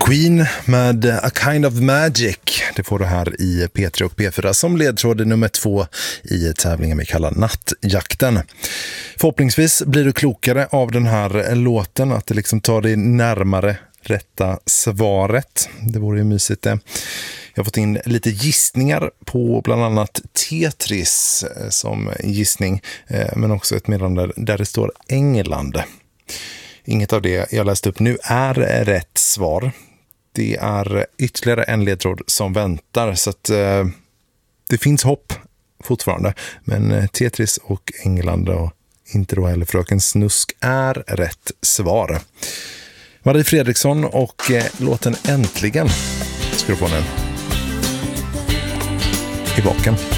Queen med A Kind of Magic. Det får du här i P3 och P4 som ledtråd nummer 2 i tävlingen vi kallar Nattjakten. Förhoppningsvis blir du klokare av den här låten, att det liksom tar dig närmare rätta svaret. Det vore ju mysigt det. Jag har fått in lite gissningar på bland annat Tetris som gissning, men också ett meddelande där det står England. Inget av det jag läst upp nu är rätt svar. Det är ytterligare en ledtråd som väntar, så att det finns hopp fortfarande. Men Tetris och England och inte då heller Fröken Snusk är rätt svar. Marie Fredriksson och låten Äntligen ska du få nu. I baken.